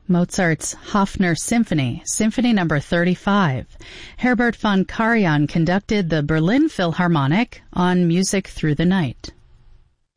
Mozart's Hofner Symphony, Symphony No. 35. Herbert von Karajan conducted the Berlin Philharmonic on Music Through the Night.